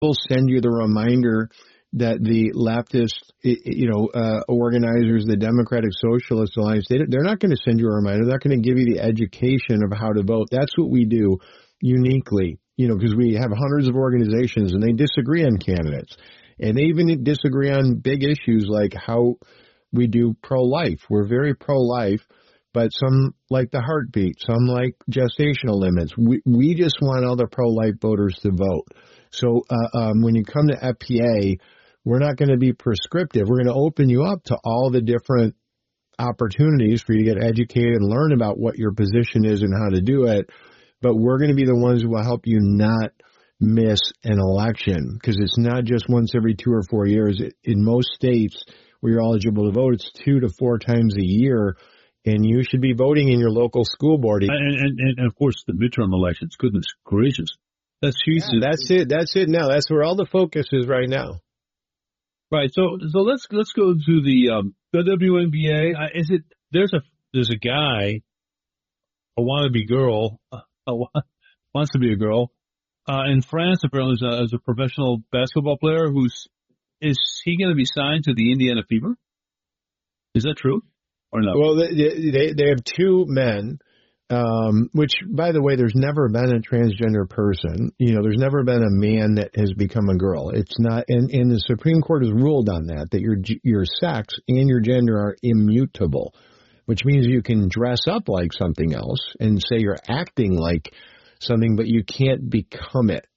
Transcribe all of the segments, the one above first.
people send you the reminder that the leftist, organizers, the Democratic Socialist Alliance, they're not going to send you a reminder. They're not going to give you the education of how to vote. That's what we do uniquely, because we have hundreds of organizations and they disagree on candidates. And they even disagree on big issues like how we do pro-life. We're very pro-life, but some like the heartbeat, some like gestational limits. We just want all the pro-life voters to vote. So when you come to FPA, we're not going to be prescriptive. We're going to open you up to all the different opportunities for you to get educated and learn about what your position is and how to do it. But we're going to be the ones who will help you not miss an election, because it's not just once every 2 or 4 years. In most states where you're eligible to vote, it's 2 to 4 times a year, and you should be voting in your local school board. And of course, the midterm elections. Goodness gracious, that's huge. Yeah, that's it. Now that's where all the focus is right now. Right. So let's go to the WNBA. There's a guy, a wannabe girl, wants to be a girl. In France, apparently, as a professional basketball player, is he going to be signed to the Indiana Fever? Is that true or not? Well, they have 2 men, which, by the way, there's never been a transgender person. There's never been a man that has become a girl. It's not, and the Supreme Court has ruled on that your sex and your gender are immutable, which means you can dress up like something else and say you're acting like something, but you can't become it.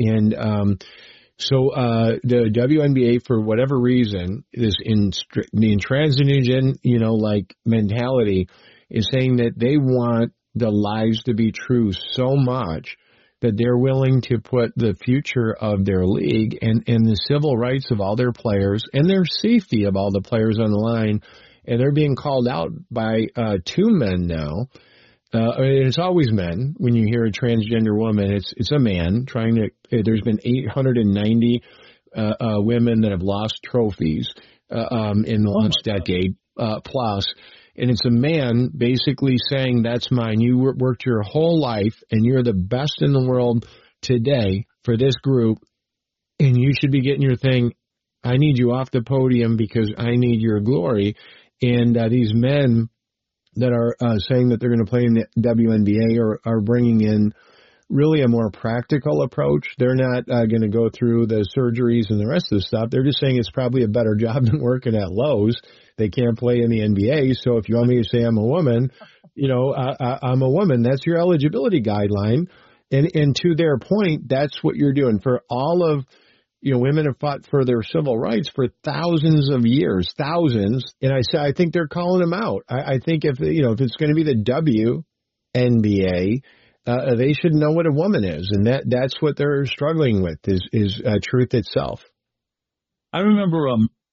So the WNBA, for whatever reason, is in intransigent, mentality, is saying that they want the lies to be true so much that they're willing to put the future of their league and the civil rights of all their players and their safety of all the players on the line. And they're being called out by 2 men now. It's always men. When you hear a transgender woman, it's a man trying to. There's been 890 women that have lost trophies in the last decade plus, and it's a man basically saying, "That's mine. You worked your whole life, and you're the best in the world today for this group, and you should be getting your thing. I need you off the podium because I need your glory." And these men that are saying that they're going to play in the WNBA are bringing in really a more practical approach. They're not going to go through the surgeries and the rest of the stuff. They're just saying it's probably a better job than working at Lowe's. They can't play in the NBA. So if you want me to say I'm a woman, I'm a woman. That's your eligibility guideline. And to their point, that's what you're doing. For all of women have fought for their civil rights for thousands of years, thousands. And I think they're calling them out. I think if it's going to be the WNBA, they should know what a woman is. And that's what they're struggling with is truth itself. I remember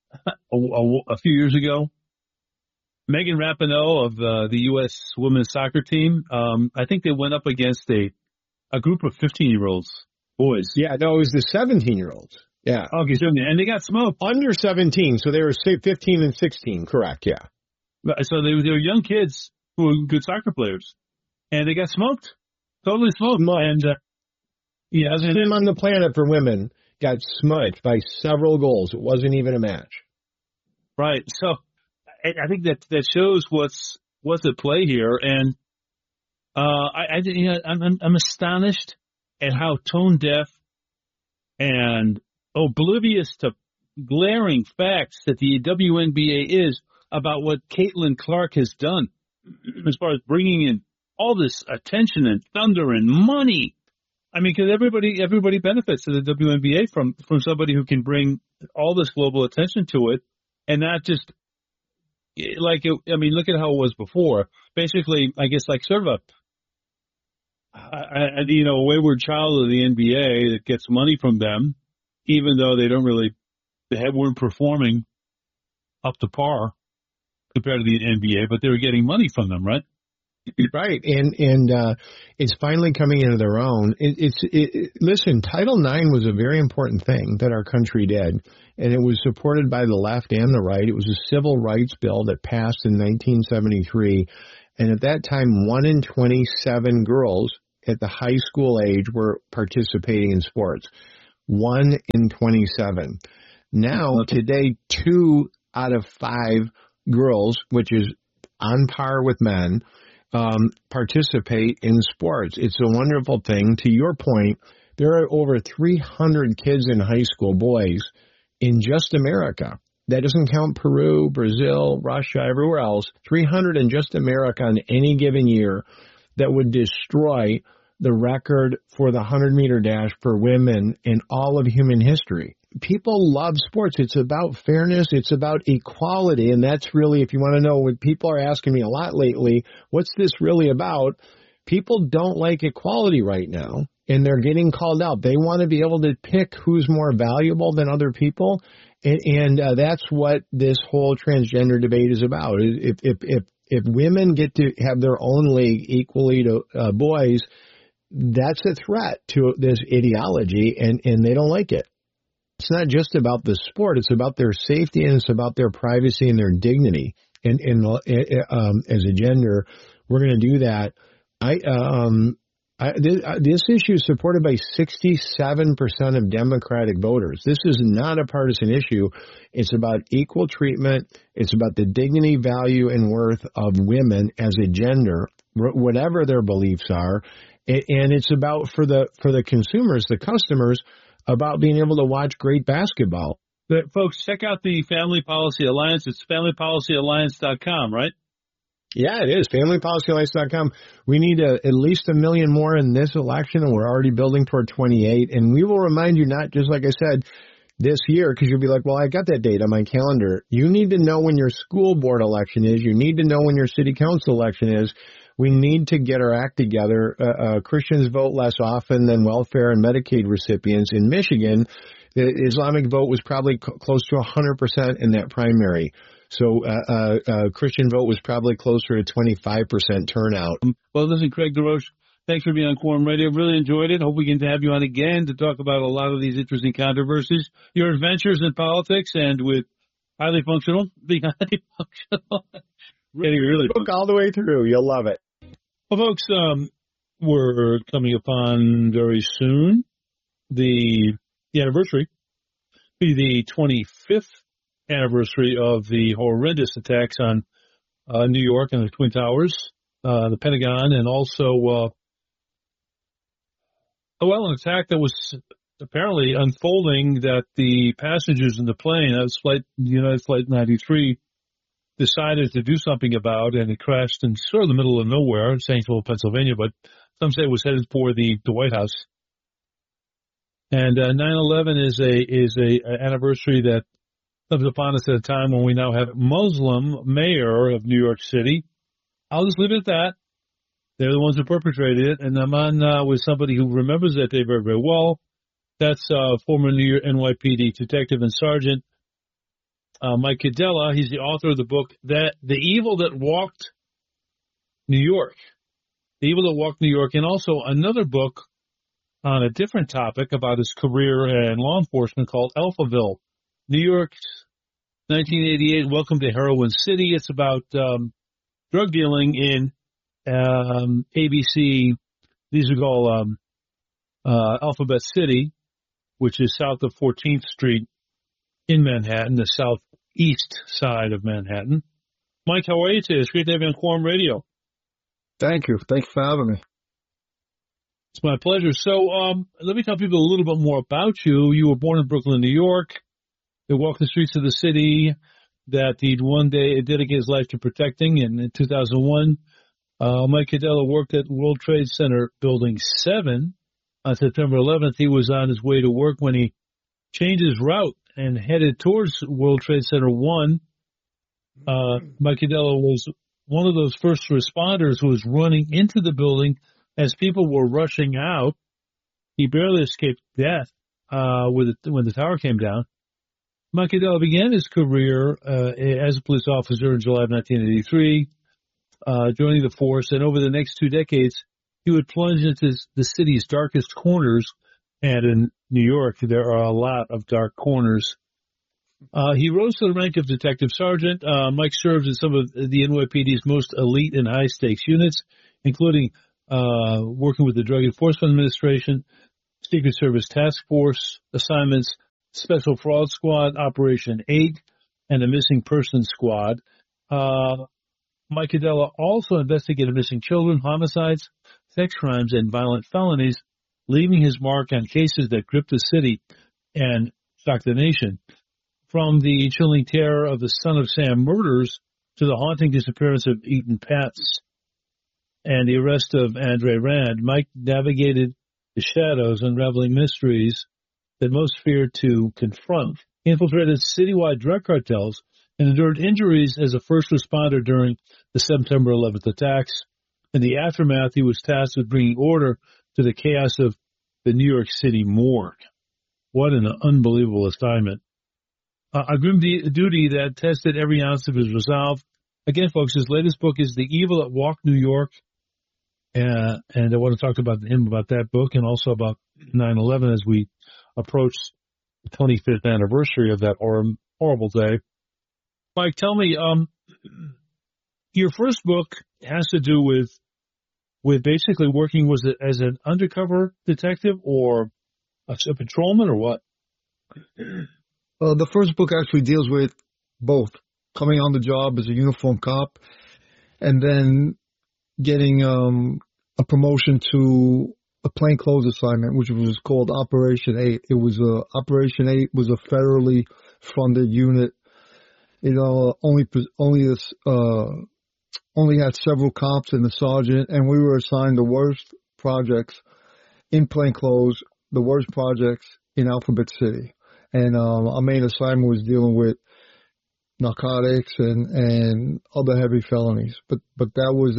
a few years ago, Megan Rapinoe of the U.S. women's soccer team, I think they went up against a group of 15-year-olds. Boys. Yeah, no, it was the 17-year-olds. Yeah. Okay, and they got smoked. Under 17, so they were, say, 15 and 16, correct, yeah. So they were young kids who were good soccer players, and they got smoked. Totally smoked. And, team on the planet for women got smoked by several goals. It wasn't even a match. Right. So I think that shows what's at play here, and I'm astonished at how tone deaf and oblivious to glaring facts that the WNBA is about what Caitlin Clark has done as far as bringing in all this attention and thunder and money. I mean, because everybody benefits to the WNBA from somebody who can bring all this global attention to it, and not just look at how it was before. Basically, I guess like sort of a wayward child of the NBA that gets money from them, even though they weren't performing up to par compared to the NBA, but they were getting money from them, right? Right, and it's finally coming into their own. Listen, Title IX was a very important thing that our country did, and it was supported by the left and the right. It was a civil rights bill that passed in 1973, and at that time, 1 in 27 girls at the high school age were participating in sports. 1 in 27. Now, today, 2 out of 5 girls, which is on par with men, participate in sports. It's a wonderful thing. To your point, there are over 300 kids in high school, boys, in just America. That doesn't count Peru, Brazil, Russia, everywhere else. 300 in just America in any given year that would destroy the record for the 100-meter dash for women in all of human history. People love sports. It's about fairness. It's about equality. And that's really, if you want to know, what people are asking me a lot lately, what's this really about? People don't like equality right now, and they're getting called out. They want to be able to pick who's more valuable than other people. And that's what this whole transgender debate is about. If women get to have their own league equally to boys, that's a threat to this ideology, and they don't like it. It's not just about the sport; it's about their safety, and it's about their privacy and their dignity. And as a gender, we're going to do that. This issue is supported by 67% of Democratic voters. This is not a partisan issue. It's about equal treatment. It's about the dignity, value, and worth of women as a gender, whatever their beliefs are. And it's about, for the consumers, the customers, about being able to watch great basketball. But folks, check out the Family Policy Alliance. It's familypolicyalliance.com, right? Yeah, it is. FamilyPolicyAlliance.com. We need at least 1 million more in this election, and we're already building toward 28. And we will remind you, not just like I said, this year, because you'll be like, well, I got that date on my calendar. You need to know when your school board election is. You need to know when your city council election is. We need to get our act together. Christians vote less often than welfare and Medicaid recipients. In Michigan, the Islamic vote was probably close to 100% in that primary. So Christian vote was probably closer to 25% turnout. Well, listen, Craig DeRoche, thanks for being on Quorum Radio. Really enjoyed it. Hope we can have you on again to talk about a lot of these interesting controversies, your adventures in politics, and with being highly functional. really book all the way through. You'll love it. Well, folks, we're coming upon very soon the anniversary, be the 25th anniversary of the horrendous attacks on New York and the Twin Towers, the Pentagon, and also, an attack that was apparently unfolding that the passengers in the plane, that was United Flight 93, decided to do something about, and it crashed in sort of the middle of nowhere in Saintsville, Pennsylvania, but some say it was headed for the White House. And 9/11 is a anniversary that comes upon us at a time when we now have a Muslim mayor of New York City. I'll just leave it at that. They're the ones who perpetrated it, and I'm on with somebody who remembers that day very, very well. That's former New York NYPD detective and sergeant Mike Cadella. He's the author of the book that The Evil That Walked New York. The Evil That Walked New York, and also another book on a different topic about his career in law enforcement called Alphaville, New York's 1988 Welcome to Heroin City. It's about drug dealing in ABC, these are called Alphabet City, which is south of 14th Street in Manhattan, the southeast side of Manhattan. Mike, how are you today? It's great to have you on Quorum Radio. Thank you. Thanks for having me. It's my pleasure. So let me tell people a little bit more about you. You were born in Brooklyn, New York. You walked the streets of the city that he'd one day dedicate his life to protecting. And in 2001, Mike Cadella worked at World Trade Center Building 7. On September 11th, he was on his way to work when he changed his route and headed towards World Trade Center 1. Mike Cadella was one of those first responders who was running into the building as people were rushing out. He barely escaped death when the tower came down. Mike Cadella began his career as a police officer in July of 1983, joining the force, and over the next 2 decades, he would plunge into the city's darkest corners. And in New York, there are a lot of dark corners. He rose to the rank of detective sergeant. Mike served in some of the NYPD's most elite and high-stakes units, including working with the Drug Enforcement Administration, Secret Service Task Force assignments, Special Fraud Squad, Operation 8, and the Missing Persons Squad. Mike Cadella also investigated missing children, homicides, sex crimes, and violent felonies, leaving his mark on cases that gripped the city and shocked the nation. From the chilling terror of the Son of Sam murders to the haunting disappearance of Eaton Patz and the arrest of Andre Rand, Mike navigated the shadows, unraveling mysteries that most feared to confront. He infiltrated citywide drug cartels and endured injuries as a first responder during the September 11th attacks. In the aftermath, he was tasked with bringing order to the chaos of the New York City morgue. What an unbelievable assignment. A grim duty that tested every ounce of his resolve. Again, folks, his latest book is The Evil that Walked New York. And I want to talk about him about that book and also about 9/11 as we approach the 25th anniversary of that horrible day. Mike, tell me, your first book has to do with basically working, was it as an undercover detective or a patrolman or what? The first book actually deals with both coming on the job as a uniformed cop and then getting a promotion to a plainclothes assignment, which was called Operation 8. It was Operation 8 was a federally funded unit. It only had several cops and a sergeant, and we were assigned the worst projects in plainclothes, the worst projects in Alphabet City. And our main assignment was dealing with narcotics and other heavy felonies. But that was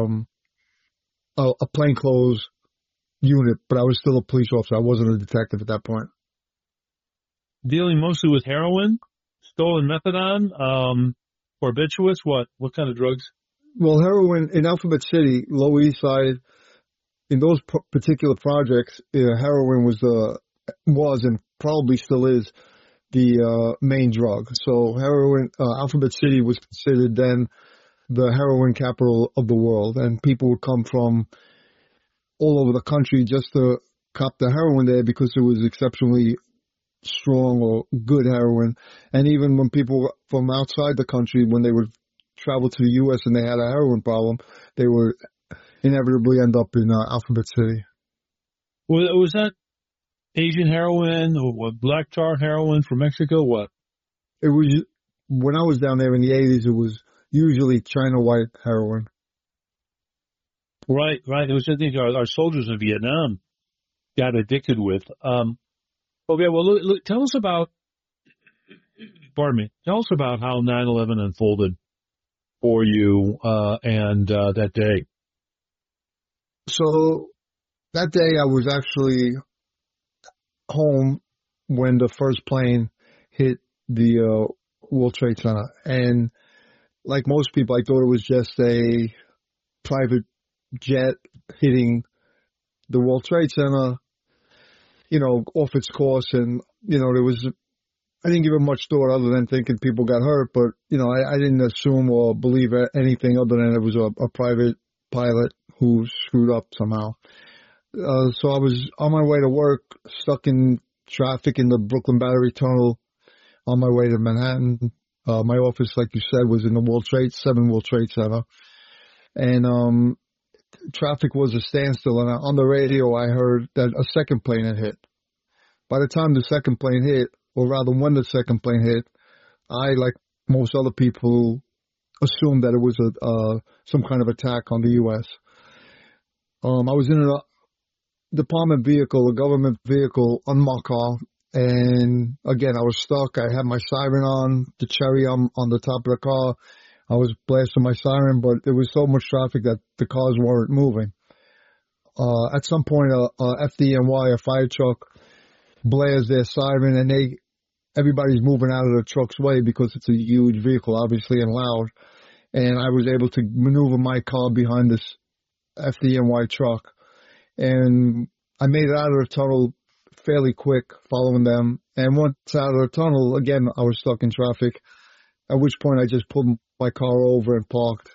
a plainclothes unit, but I was still a police officer. I wasn't a detective at that point. Dealing mostly with heroin, stolen methadone, barbiturates, what kind of drugs? Well, heroin in Alphabet City, Lower East Side, in those particular projects, heroin was and probably still is the main drug. So heroin, Alphabet City was considered then the heroin capital of the world, and people would come from all over the country just to cop the heroin there because it was exceptionally strong or good heroin. And even when people from outside the country, when they would travel to the U.S. and they had a heroin problem, they would inevitably end up in Alphabet City. Was that Asian heroin or what, black tar heroin from Mexico? What? It was, when I was down there in the 80s, it was usually China white heroin. Right. It was, I think, our soldiers in Vietnam got addicted with. Okay, well, look, tell us about how 9/11 unfolded for you and that day. So that day I was actually home when the first plane hit the World Trade Center. And like most people, I thought it was just a private jet hitting the World Trade Center, off its course. And, I didn't give it much thought other than thinking people got hurt. But, I didn't assume or believe anything other than it was a private pilot who screwed up somehow. So I was on my way to work, stuck in traffic in the Brooklyn Battery Tunnel on my way to Manhattan. My office, like you said, was in the 7 World Trade Center. And traffic was a standstill. And on the radio, I heard that a second plane had hit. By the time the second plane hit, or rather when the second plane hit, I, like most other people, assumed that it was some kind of attack on the U.S. I was in a department vehicle, a government vehicle, unmarked car, and again, I was stuck. I had my siren on, the cherry on the top of the car. I was blasting my siren, but there was so much traffic that the cars weren't moving. At some point, a FDNY, a fire truck, blares their siren, and everybody's moving out of the truck's way because it's a huge vehicle, obviously, and loud. And I was able to maneuver my car behind this FDNY truck. And I made it out of the tunnel fairly quick following them. And once out of the tunnel, again, I was stuck in traffic, at which point I just pulled my car over and parked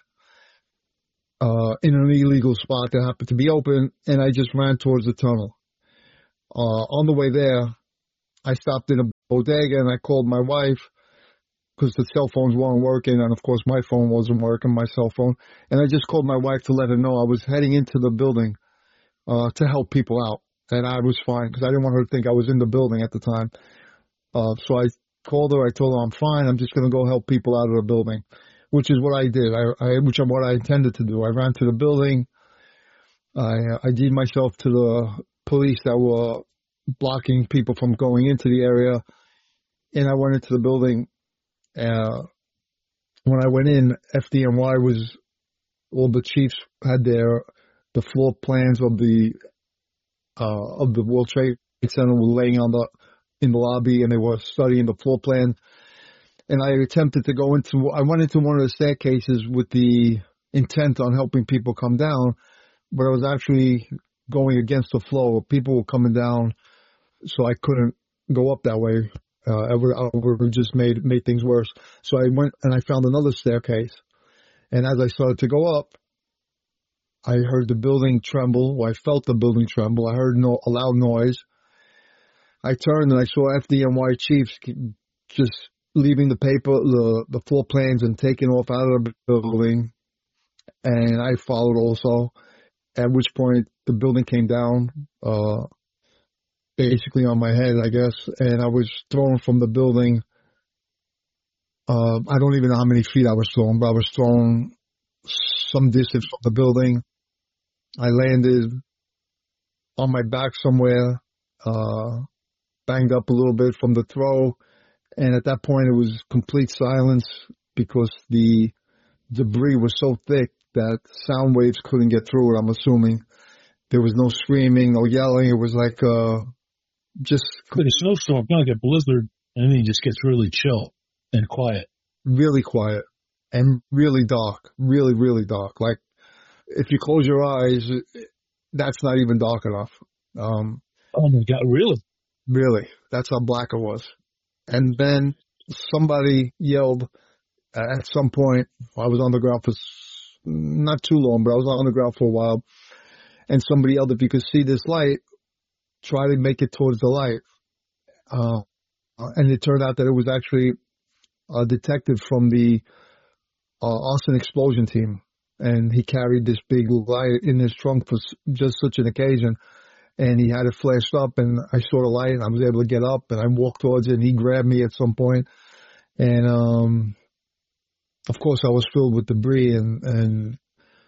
in an illegal spot that happened to be open, and I just ran towards the tunnel. On the way there, I stopped in a bodega and I called my wife because the cell phones weren't working, and of course my phone wasn't working, my cell phone. And I just called my wife to let her know I was heading into the building to help people out, and I was fine because I didn't want her to think I was in the building at the time. So I called her. I told her I'm fine. I'm just going to go help people out of the building, which is what I did. Which is what I intended to do. I ran to the building. I did myself to the police that were blocking people from going into the area, and I went into the building. When I went in, FDNY was, all the chiefs had the floor plans of the World Trade Center were laying in the lobby, and they were studying the floor plan. And I attempted to I went into one of the staircases with the intent on helping people come down, but I was actually going against the flow. People were coming down, so I couldn't go up that way. I would have just made things worse. So I went and I found another staircase. And as I started to go up, I heard the building tremble. Or I felt the building tremble. I heard a loud noise. I turned and I saw FDNY chiefs just leaving the paper, the floor plans, and taking off out of the building. And I followed also, at which point the building came down, basically on my head, I guess, and I was thrown from the building. I don't even know how many feet I was thrown, but I was thrown some distance from the building. I landed on my back somewhere, banged up a little bit from the throw, and at that point it was complete silence because the debris was so thick that sound waves couldn't get through it, I'm assuming. There was no screaming, no yelling. It was like just like a snowstorm, kind of like a blizzard, and then it just gets really chill and quiet. Really quiet and really dark, really, really dark. Like if you close your eyes, that's not even dark enough. Oh my God, really? Really, that's how black it was. And then somebody yelled at some point. I was on the ground for not too long, but I was on the ground for a while. And somebody yelled, "If you could see this light, try to make it towards the light." And it turned out that it was actually a detective from the Austin explosion team. And he carried this big light in his trunk for just such an occasion. And he had it flashed up, and I saw the light, and I was able to get up, and I walked towards it, and he grabbed me at some point. And, of course, I was filled with debris, and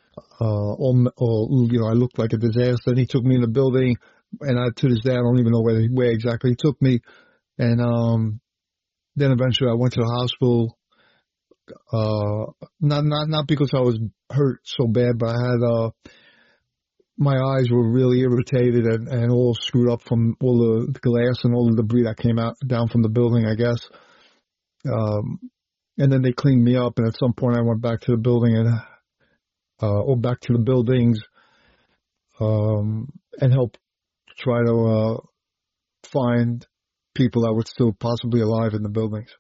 I looked like a disaster. And he took me in the building, and to this day, I don't even know where exactly he took me. And then eventually I went to the hospital, not because I was hurt so bad, but I had my eyes were really irritated and all screwed up from all the glass and all the debris that came down from the building, I guess. And then they cleaned me up, and at some point I went back to the building or back to the buildings, and helped try to find people that were still possibly alive in the buildings.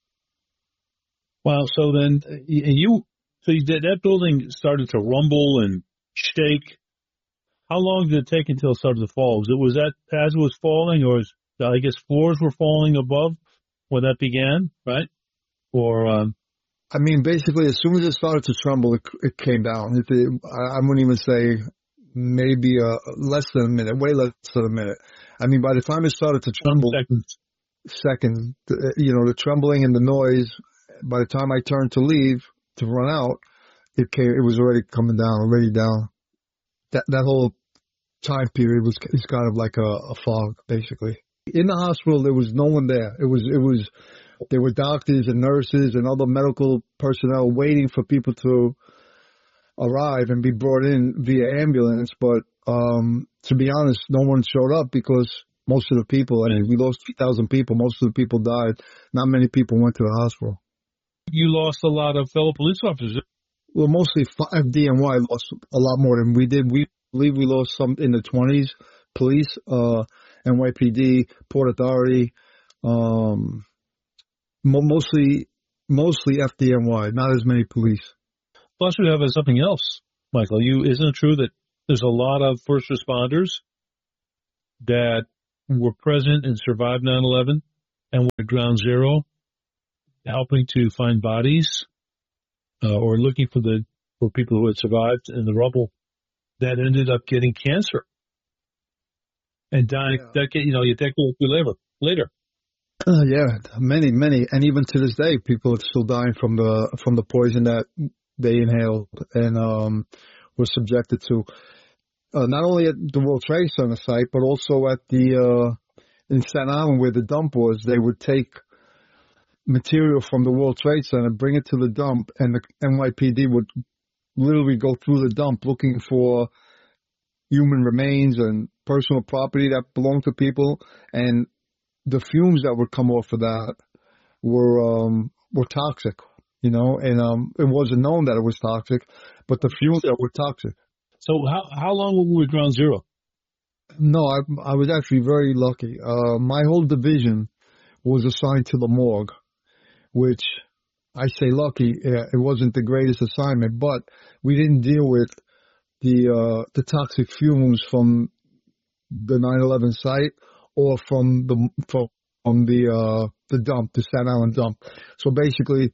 Wow. So then that building started to rumble and shake. How long did it take until it started to fall? Was that as it was falling, or I guess floors were falling above when that began, right? Or I mean, basically, as soon as it started to tremble, it came down. I wouldn't even say maybe less than a minute, way less than a minute. I mean, by the time it started to tremble, seconds, the trembling and the noise, by the time I turned to leave, to run out, it was already coming down, already down. That whole time period is kind of like a fog, basically. In the hospital, there was no one there. There were doctors and nurses and other medical personnel waiting for people to arrive and be brought in via ambulance. But to be honest, no one showed up because most of the people, we lost 3,000 people. Most of the people died. Not many people went to the hospital. You lost a lot of fellow police officers. Well, mostly FDNY lost a lot more than we did. We believe we lost some in the 20s. Police, NYPD, Port Authority, mostly FDNY, not as many police. Plus, we have something else, Michael. Isn't it true that there's a lot of first responders that were present and survived 9/11 and were at Ground Zero, helping to find bodies or looking for people who had survived in the rubble that ended up getting cancer and dying a decade or two later. Yeah, many, and even to this day, people are still dying from the poison that they inhaled and were subjected to. Not only at the World Trade Center site, but also at in Staten Island where the dump was. They would take material from the World Trade Center, bring it to the dump, and the NYPD would literally go through the dump looking for human remains and personal property that belonged to people, and the fumes that would come off of that were toxic, and it wasn't known that it was toxic, but the fumes that were toxic. So how long were we at Ground Zero? No, I was actually very lucky. My whole division was assigned to the morgue, which I say lucky. It wasn't the greatest assignment, but we didn't deal with the toxic fumes from the 9/11 site or from the dump, the Staten Island dump. So basically,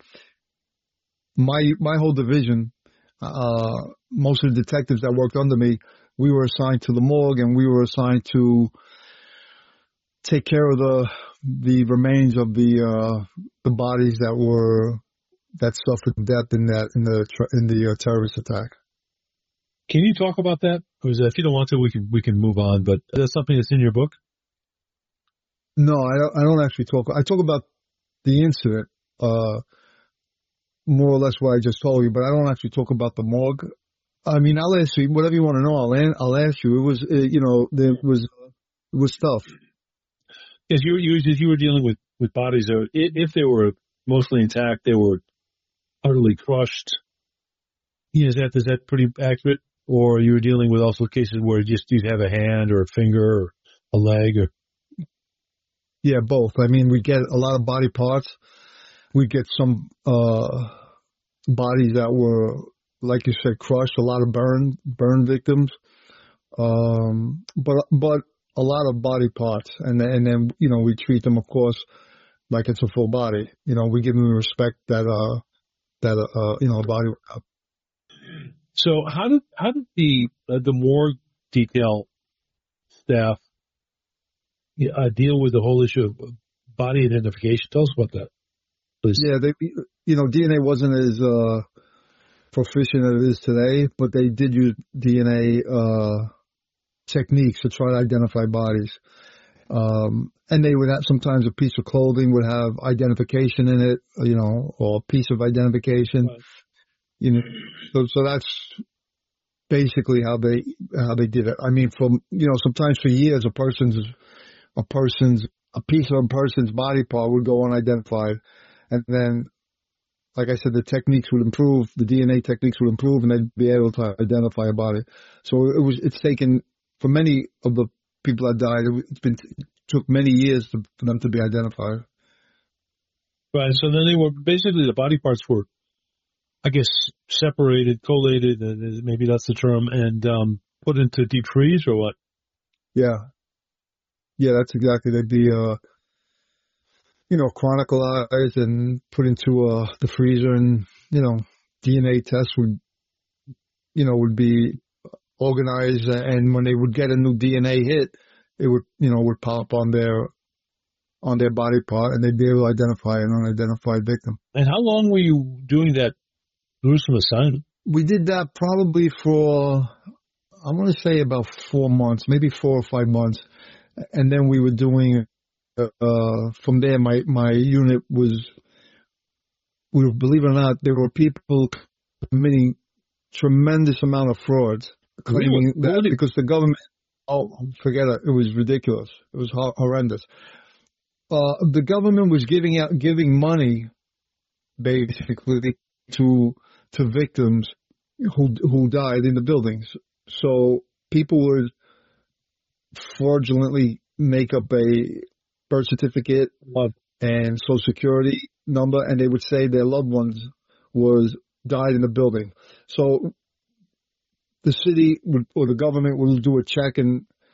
my whole division, most of the detectives that worked under me, we were assigned to the morgue, and we were assigned to take care of the remains of the bodies that suffered death in the terrorist attack. Can you talk about that? Or if you don't want to, we can move on. But that's something that's in your book. No, I don't actually talk. I talk about the incident, more or less what I just told you, but I don't actually talk about the morgue. I mean, I'll ask you whatever you want to know. I'll ask you. It was, it was tough. Yes, you were dealing with bodies that, if they were mostly intact, they were utterly crushed. Is that pretty accurate? Or you were dealing with also cases where you'd have a hand or a finger or a leg or? Yeah, both. I mean, we get a lot of body parts. We get some bodies that were, like you said, crushed. A lot of burn victims, but a lot of body parts, and then we treat them, of course, like it's a full body. We give them the respect that a body would have. So how did the morgue detail staff deal with the whole issue of body identification? Tell us about that, please. Yeah, DNA wasn't as proficient as it is today, but they did use DNA techniques to try to identify bodies. And they would have, sometimes a piece of clothing would have identification in it, or a piece of identification. Right. So that's basically how they did it. I mean, sometimes for years a piece of a person's body part would go unidentified, and then, like I said, the techniques would improve, the DNA techniques would improve, and they'd be able to identify a body. So it's taken, for many of the people that died, it took many years for them to be identified. Right. So then the body parts were, I guess, separated, collated, maybe that's the term, and put into deep freeze or what? Yeah. Yeah, that's exactly. They'd be, chronicalized and put into the freezer, and, DNA tests would be organized, and when they would get a new DNA hit, it would pop on their body part, and they'd be able to identify an unidentified victim. And how long were you doing that gruesome assignment? We did that probably for, I want to say about 4 months, maybe 4 or 5 months. And then we were doing, from there, my unit was, believe it or not, there were people committing tremendous amount of frauds, claiming that because the government, forget it, it was ridiculous. It was horrendous. The government was giving money, basically, to victims who died in the buildings. So people would fraudulently make up a birth certificate and social security number, and they would say their loved ones died in the building. So the city or the government will do a check and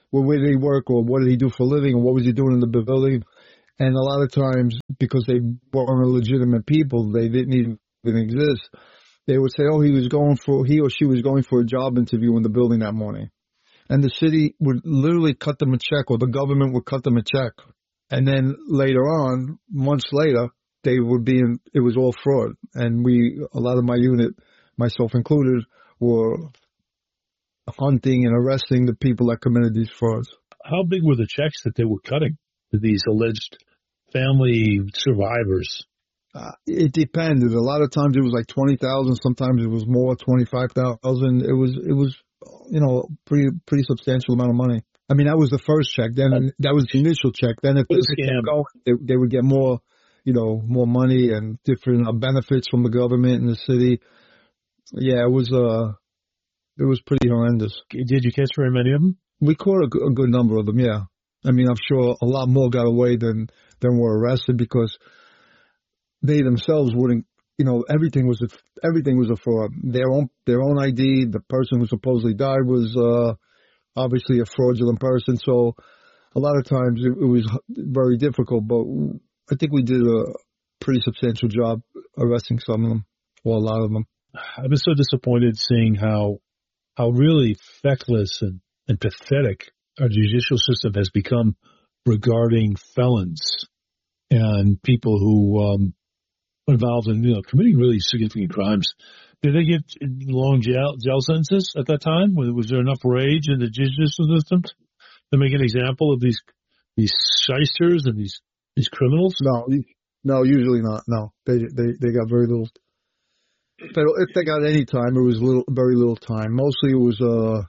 well, where did he work, or what did he do for a living, or what was he doing in the building. And a lot of times, because they weren't legitimate people, they didn't even exist. They would say, oh, he or she was going for a job interview in the building that morning. And the city would literally cut them a check, or the government would cut them a check. And then later on, months later, it was all fraud. And a lot of my unit, myself included, were hunting and arresting the people that committed these frauds. How big were the checks that they were cutting to these alleged family survivors? It depended. A lot of times it was like 20,000. Sometimes it was more, 25,000. It was, pretty substantial amount of money. I mean, that was the first check. Then that was the initial check. Then if they kept going, they would get more, more money and different benefits from the government and the city. Yeah, it was pretty horrendous. Did you catch very many of them? We caught a good number of them. Yeah. I mean, I'm sure a lot more got away than were arrested, because they themselves wouldn't, everything was a fraud. Their own ID, the person who supposedly died was obviously a fraudulent person. So a lot of times it was very difficult, but I think we did a pretty substantial job arresting some of them, or a lot of them. I've been so disappointed seeing how really feckless and pathetic our judicial system has become regarding felons and people who are involved in committing really significant crimes. Did they get long jail sentences at that time? Was there enough rage in the judicial system to make an example of these shysters and these criminals? No, usually not. No, they got very little. But if they got any time, it was very little time. Mostly it was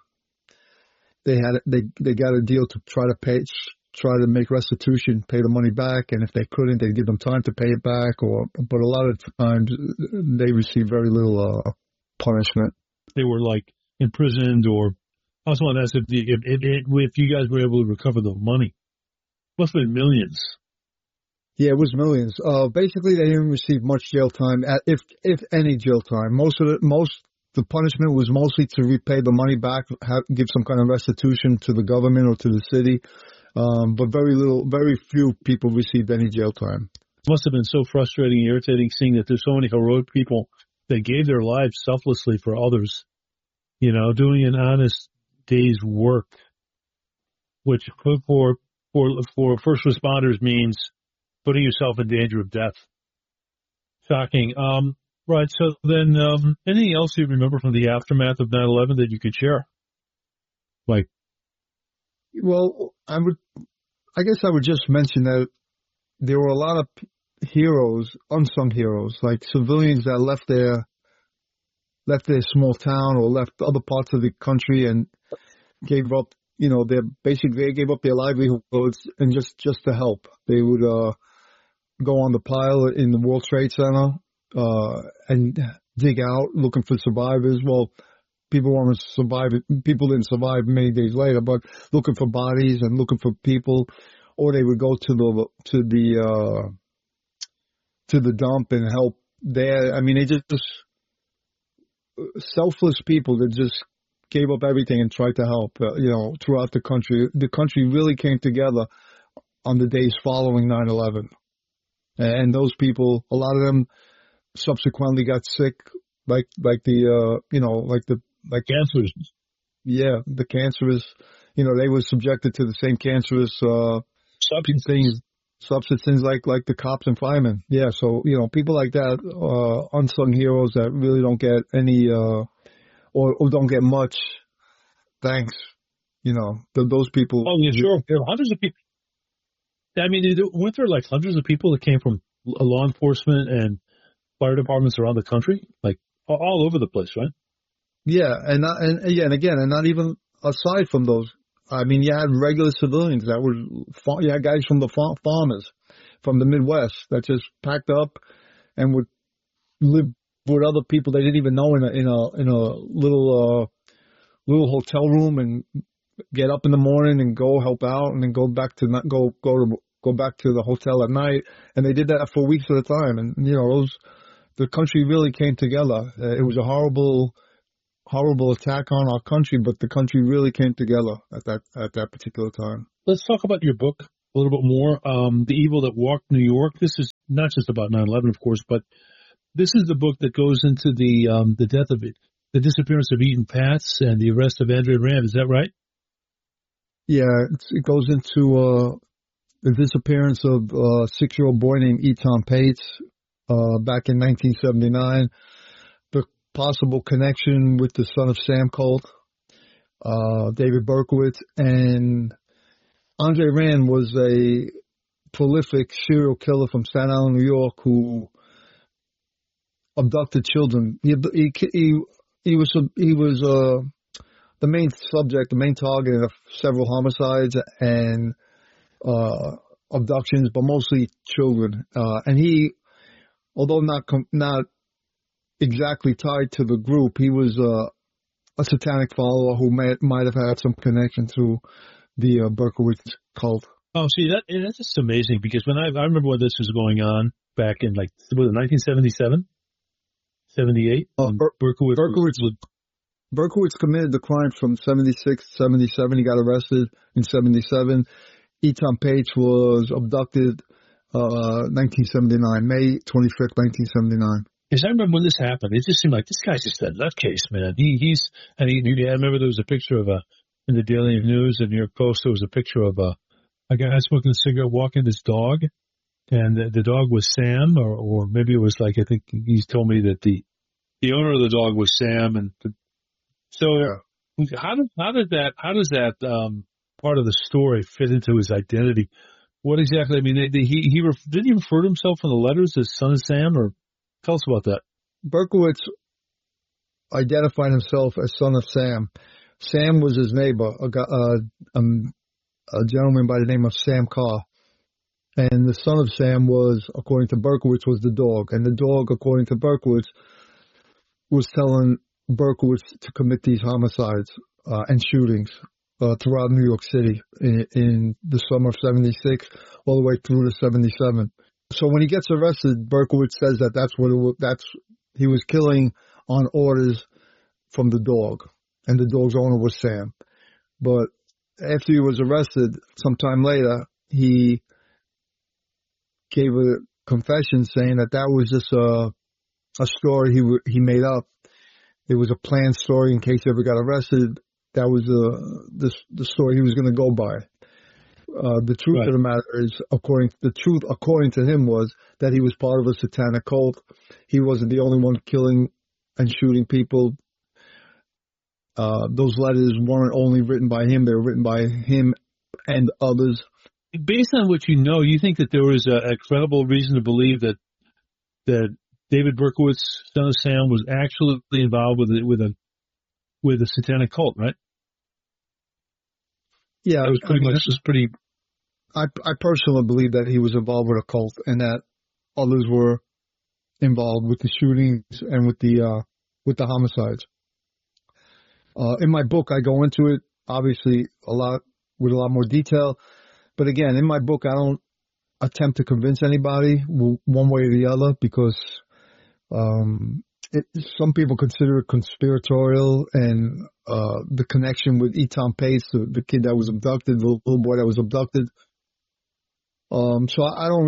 they got a deal to try to make restitution, pay the money back, and if they couldn't, they'd give them time to pay it back. But a lot of times they received very little punishment. They were like imprisoned, or I also want to ask if you guys were able to recover the money. Must have been millions. Yeah, it was millions. Basically, they didn't receive much jail time, if any jail time. The punishment was mostly to repay the money back, give some kind of restitution to the government or to the city. But very few people received any jail time. It must have been so frustrating and irritating seeing that there's so many heroic people that gave their lives selflessly for others, doing an honest day's work, which for first responders means putting yourself in danger of death. Shocking. Right. So then, anything else you remember from the aftermath of 9/11 that you could share? Well, I guess I would just mention that there were a lot of heroes, unsung heroes, like civilians that left their small town or left other parts of the country and gave up, they gave up their livelihoods and just to help. They would go on the pile in the World Trade Center and dig out looking for survivors. Well, people didn't survive many days later, but looking for bodies and looking for people, or they would go to the dump and help there. I mean, they just selfless people that just gave up everything and tried to help, throughout the country. The country really came together on the days following 9/11. And those people, a lot of them subsequently got sick, like cancers. Yeah, the cancerous, they were subjected to the same cancerous substances like the cops and firemen. Yeah, so people like that, unsung heroes that really don't get any or don't get much thanks. Those people. Oh yeah, sure. There are hundreds of people. I mean, weren't there like hundreds of people that came from law enforcement and fire departments around the country, like all over the place, right? Yeah, and not even aside from those. I mean, you had regular civilians you had guys from the farmers from the Midwest that just packed up and would live with other people they didn't even know in a little hotel room, and get up in the morning and go help out, and then go back to the hotel at night. And they did that for weeks at a time. And the country really came together. It was a horrible horrible attack on our country, but the country really came together at that particular time. Let's talk about your book a little bit more. The Evil That Walked New York. This is not just about 9/11, of course, but this is the book that goes into the death of it, the disappearance of Eaton Pats and the arrest of Andre Rand. Is that right? Yeah, it goes into the disappearance of a 6-year-old boy named Eaton Pates back in 1979. The possible connection with the Son of Sam cult, David Berkowitz, and Andre Rand was a prolific serial killer from Staten Island, New York, who abducted children. He was the main subject, the main target of several homicides and abductions, but mostly children. And he, although not exactly tied to the group, he was a satanic follower who might have had some connection to the Berkowitz cult. Oh, see, that's just amazing, because when I remember when this was going on back in, like, was it 1977, 78? Berkowitz committed the crime from 76 to 77. He got arrested in 77. Eaton Pates was abducted 1979, May 25th, 1979. Because I remember when this happened, it just seemed like this guy's just a nutcase, man. I remember there was a picture of in the Daily News, the New York Post, there was a picture of a guy smoking a cigarette walking his dog, and the dog was Sam, or maybe it was like, I think he's told me that the owner of the dog was Sam, and how does that part of the story fit into his identity? What exactly? I mean, didn't he refer to himself in the letters as Son of Sam, or tell us about that? Berkowitz identified himself as Son of Sam. Sam was his neighbor, a gentleman by the name of Sam Carr. And the Son of Sam was, according to Berkowitz, was the dog. And the dog, according to Berkowitz, was telling Berkowitz to commit these homicides and shootings throughout New York City in the summer of 76 all the way through to 77. So when he gets arrested, Berkowitz says that he was killing on orders from the dog, and the dog's owner was Sam. But after he was arrested, sometime later, he gave a confession saying that was just a story he made up. It was a planned story in case he ever got arrested. That was the story he was going to go by. The truth of the matter is, according to him, was that he was part of a satanic cult. He wasn't the only one killing and shooting people. Those letters weren't only written by him; they were written by him and others. Based on what you know, you think that there was a credible reason to believe that David Berkowitz, Son of Sam, was actually involved with a satanic cult, right? Yeah, that was pretty. I personally believe that he was involved with a cult, and that others were involved with the shootings and with the homicides. In my book, I go into it obviously with a lot more detail, but again, in my book, I don't attempt to convince anybody one way or the other, because some people consider it conspiratorial, and the connection with Eaton Pace, the kid that was abducted, the little boy that was abducted. So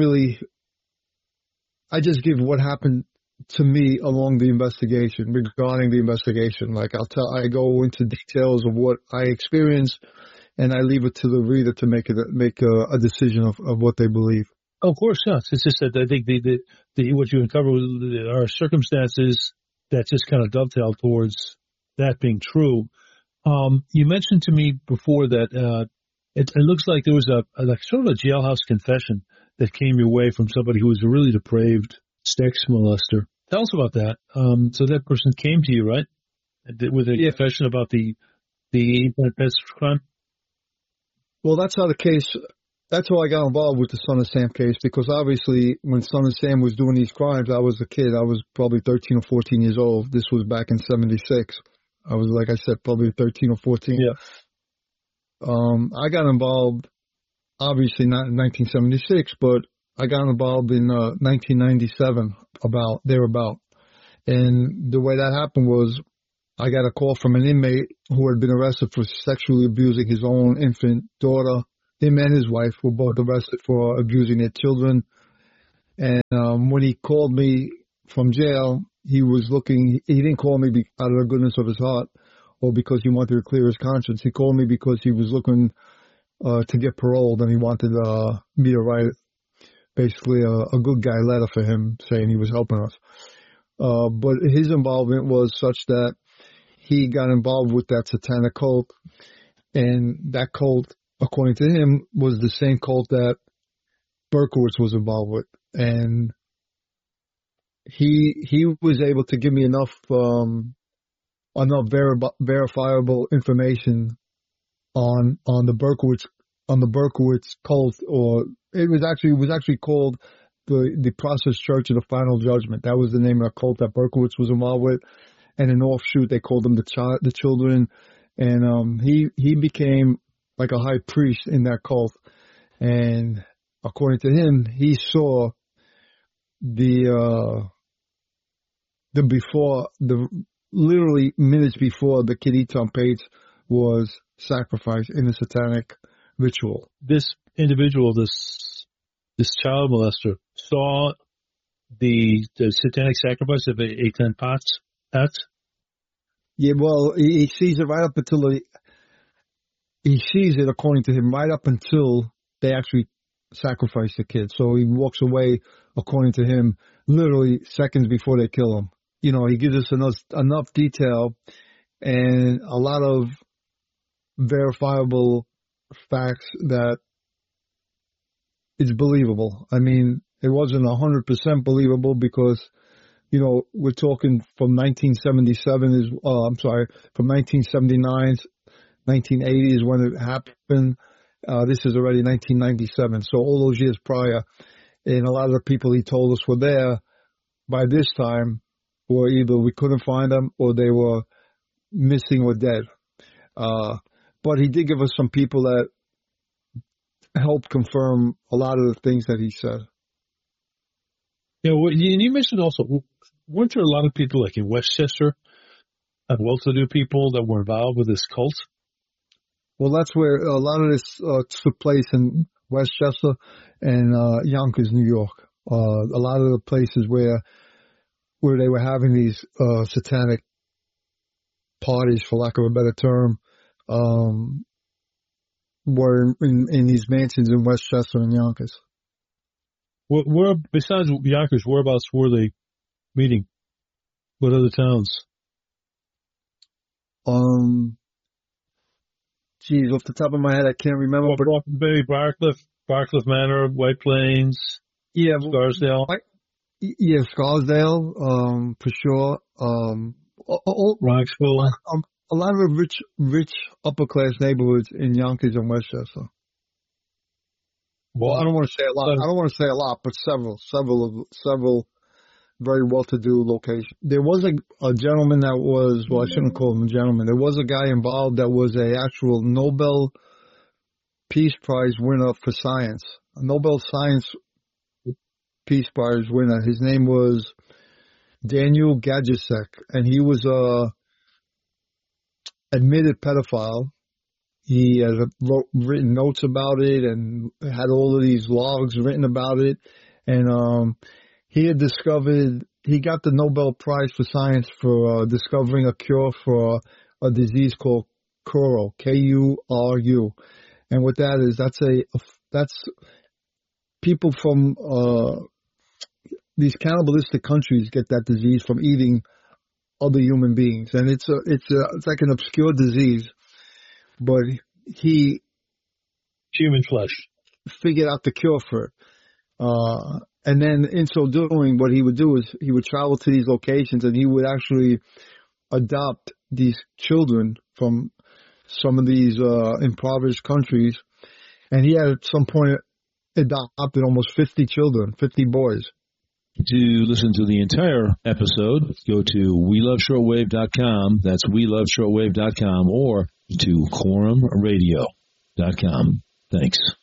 I just give what happened to me along the investigation, regarding the investigation. Like I go into details of what I experienced, and I leave it to the reader to make a decision of what they believe. Of course, yes. It's just that I think what you uncover are circumstances that just kind of dovetail towards that being true. You mentioned to me before that it looks like there was like sort of a jailhouse confession that came your way from somebody who was a really depraved sex molester. Tell us about that. So that person came to you, right, with a confession about the pest crime? Well, that's how I got involved with the Son of Sam case, because obviously when Son of Sam was doing these crimes, I was a kid. I was probably 13 or 14 years old. This was back in 76. I was, like I said, probably 13 or 14. Yeah. I got involved, obviously not in 1976, but I got involved in 1997, thereabout. And the way that happened was I got a call from an inmate who had been arrested for sexually abusing his own infant daughter. Him and his wife were both arrested for abusing their children. And when he called me from jail, he didn't call me out of the goodness of his heart or because he wanted to clear his conscience. He called me because he was looking to get paroled, and he wanted me to write basically a good guy letter for him saying he was helping us. But his involvement was such that he got involved with that satanic cult, and that cult, according to him, was the same cult that Berkowitz was involved with. And he was able to give me enough verifiable information on the Berkowitz cult, or it was actually called the Process Church of the Final Judgment. That was the name of the cult that Berkowitz was involved with, and an offshoot they called them the Children. And he became like a high priest in that cult, and according to him, he saw literally minutes before the Kid Eton Pates was sacrificed in the satanic ritual. This individual, this child molester, saw the satanic sacrifice of Eton Pates? Yeah, well, he sees it right up until he sees it, according to him, right up until they actually sacrifice the kid. So he walks away, according to him, literally seconds before they kill him. You know, he gives us enough detail and a lot of verifiable facts that it's believable. I mean, it wasn't 100% believable because, you know, we're talking from 1979, 1980 is when it happened. This is already 1997. So all those years prior, and a lot of the people he told us were there by this time were either we couldn't find them or they were missing or dead. But he did give us some people that helped confirm a lot of the things that he said. Yeah, well, and you mentioned also, weren't there a lot of people like in Westchester, well-to-do people that were involved with this cult? Well, that's where a lot of this took place in Westchester and Yonkers, New York. A lot of the places where they were having these satanic parties, for lack of a better term, were in these mansions in Westchester and Yonkers. Where besides Yonkers, whereabouts were they meeting? What other towns? Geez, off the top of my head, I can't remember. Well, but maybe Barcliff Manor, White Plains, yeah, Scarsdale. Yeah, Scarsdale, for sure. Roxville. A lot of the rich upper class neighborhoods in Yonkers and Westchester. Well, I don't want to say a lot. But several very well-to-do locations. There was a gentleman that was, well, I shouldn't call him a gentleman. There was a guy involved that was a actual Nobel Peace Prize winner for science. A Nobel Science Peace Prize winner. His name was Daniel Gajusek, and he was a admitted pedophile. He had written notes about it and had all of these logs written about it. And he got the Nobel Prize for Science for discovering a cure for a disease called Kuru, Kuru. And what that is, that's people from these cannibalistic countries get that disease from eating other human beings, and it's like an obscure disease, but he human flesh figured out the cure for it. And then in so doing, what he would do is he would travel to these locations and he would actually adopt these children from some of these impoverished countries. And he had at some point adopted almost 50 children, 50 boys. To listen to the entire episode, go to WeLoveShortwave.com. That's WeLoveShortwave.com, or to QuorumRadio.com. Thanks.